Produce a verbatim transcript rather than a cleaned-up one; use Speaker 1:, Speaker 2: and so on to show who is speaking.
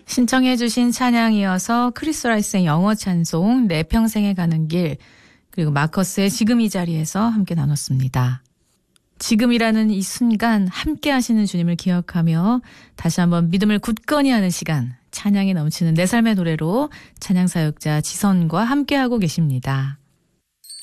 Speaker 1: 신청해 주신 찬양이어서 크리스 라이스의 영어 찬송 내 평생에 가는 길, 그리고 마커스의 지금 이 자리에서 함께 나눴습니다. 지금이라는 이 순간 함께 하시는 주님을 기억하며 다시 한번 믿음을 굳건히 하는 시간, 찬양이 넘치는 내 삶의 노래로 찬양 사역자 지선과 함께하고 계십니다.